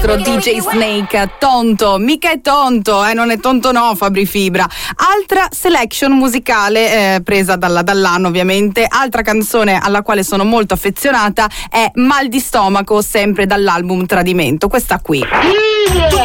DJ Snake, tonto, mica è tonto, non è tonto no, Fabri Fibra. Altra selection musicale presa dall'anno ovviamente, altra canzone alla quale sono molto affezionata è Mal di stomaco, sempre dall'album Tradimento, questa qui.